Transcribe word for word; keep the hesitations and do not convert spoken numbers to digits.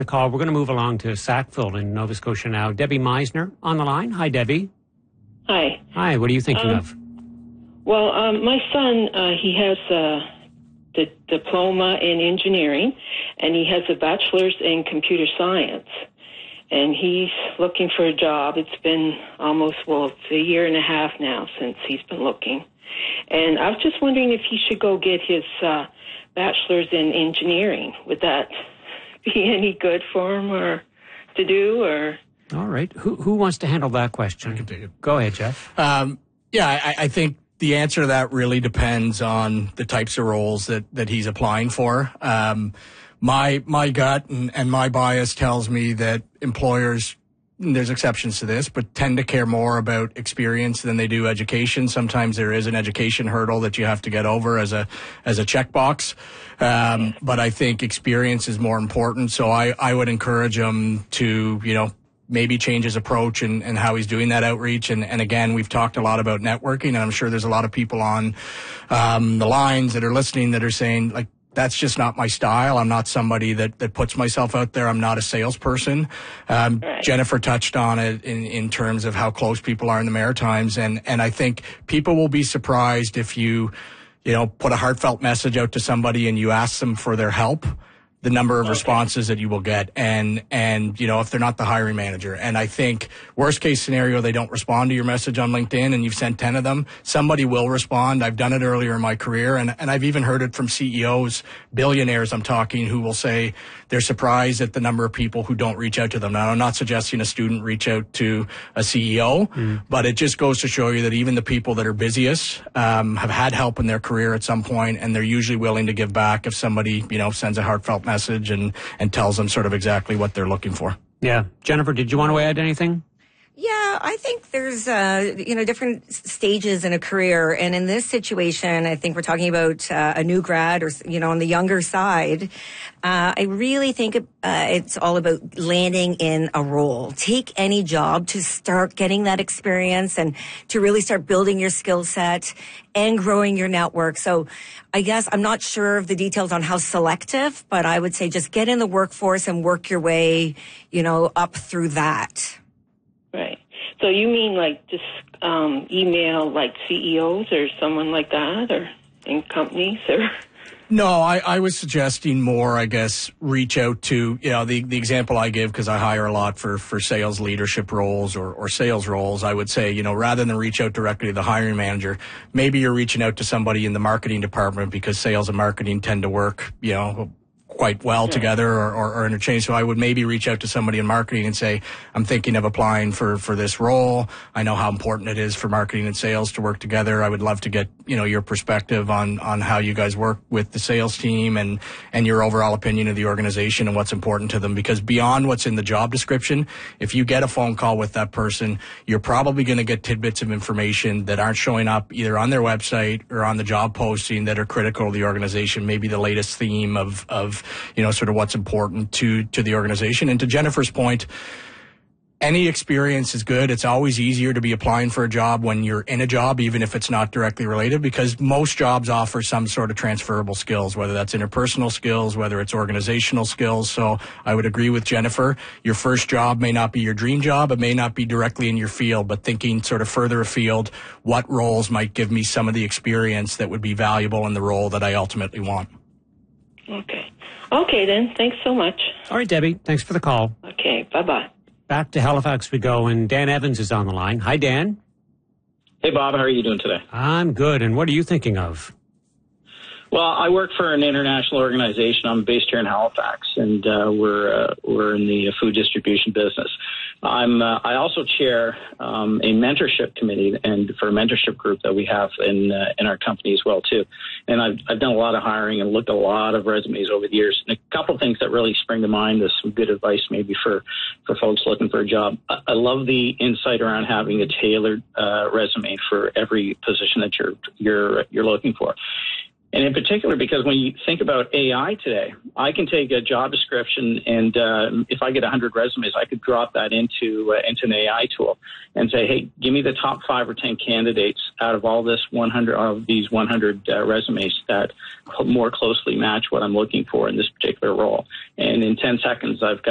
The call. We're going to move along to Sackville in Nova Scotia now. Debbie Meisner on the line. Hi, Debbie. Hi. Hi. What are you thinking um, of? Well, um, my son, uh, he has uh, the diploma in engineering, and he has a bachelor's in computer science. And he's looking for a job. It's been almost, well, it's a year and a half now since he's been looking. And I was just wondering if he should go get his uh, bachelor's in engineering. Would that be any good for him or to do? Or All right. Who who wants to handle that question? I can take it. Go ahead, Jeff. Um, yeah, I, I think the answer to that really depends on the types of roles that, that he's applying for. Um, my my gut and, and my bias tells me that employers, there's exceptions to this, but tend to care more about experience than they do education. Sometimes there is an education hurdle that you have to get over as a as a checkbox. Um, but I think experience is more important. So I, I would encourage him to, you know, maybe change his approach and, and how he's doing that outreach. And, and again, we've talked a lot about networking, and I'm sure there's a lot of people on um, the lines that are listening that are saying, like, that's just not my style. I'm not somebody that, that puts myself out there. I'm not a salesperson. Um, right. Jennifer touched on it in, in terms of how close people are in the Maritimes. And, and I think people will be surprised if you, you know, put a heartfelt message out to somebody and you ask them for their help, the number of okay. responses that you will get. And, and, you know, if they're not the hiring manager. And I think worst case scenario, they don't respond to your message on LinkedIn and you've sent ten of them. Somebody will respond. I've done it earlier in my career. And, and I've even heard it from C E Os, billionaires I'm talking, who will say they're surprised at the number of people who don't reach out to them. Now, I'm not suggesting a student reach out to a C E O, mm. but it just goes to show you that even the people that are busiest, um, have had help in their career at some point, and they're usually willing to give back if somebody, you know, sends a heartfelt message and, and tells them sort of exactly what they're looking for. Yeah. Jennifer, did you want to add anything? Yeah, I think there's, uh, you know, different stages in a career. And in this situation, I think we're talking about uh, a new grad or, you know, on the younger side. Uh, I really think uh, it's all about landing in a role. Take any job to start getting that experience and to really start building your skill set and growing your network. So I guess I'm not sure of the details on how selective, but I would say just get in the workforce and work your way, you know, up through that. Right. So you mean like just um, email like C E Os or someone like that, or in companies, or? No, I, I was suggesting more, I guess, reach out to, you know, the, the example I give, because I hire a lot for, for sales leadership roles or, or sales roles, I would say, you know, rather than reach out directly to the hiring manager, maybe you're reaching out to somebody in the marketing department, because sales and marketing tend to work, you know, quite well yeah. together or, or, or interchange. So I would maybe reach out to somebody in marketing and say, I'm thinking of applying for, for this role. I know how important it is for marketing and sales to work together. I would love to get, you know, your perspective on, on how you guys work with the sales team and, and your overall opinion of the organization and what's important to them. Because beyond what's in the job description, if you get a phone call with that person, you're probably going to get tidbits of information that aren't showing up either on their website or on the job posting that are critical to the organization. Maybe the latest theme of, of, you know, sort of what's important to, to the organization. And to Jennifer's point, any experience is good. It's always easier to be applying for a job when you're in a job, even if it's not directly related, because most jobs offer some sort of transferable skills, whether that's interpersonal skills, whether it's organizational skills. So I would agree with Jennifer. Your first job may not be your dream job. It may not be directly in your field, but thinking sort of further afield, what roles might give me some of the experience that would be valuable in the role that I ultimately want. Okay. Okay, then. Thanks so much. All right, Debbie. Thanks for the call. Okay, bye-bye. Back to Halifax we go, and Dan Evans is on the line. Hi, Dan. Hey, Bob. How are you doing today? I'm good. And what are you thinking of? Well, I work for an international organization. I'm based here in Halifax, and uh, we're uh, we're in the food distribution business. I'm uh, I also chair um, a mentorship committee and for a mentorship group that we have in uh, in our company as well too. And I've I've done a lot of hiring and looked at a lot of resumes over the years. And a couple of things that really spring to mind is some good advice maybe for for folks looking for a job. I, I love the insight around having a tailored uh, resume for every position that you're you're you're looking for. And in particular, because when you think about A I today, I can take a job description and uh, if I get one hundred resumes, I could drop that into uh, into an A I tool and say, hey, give me the top five or ten candidates out of all this one hundred of these one hundred uh, resumes that more closely match what I'm looking for in this particular role. And in ten seconds, I've got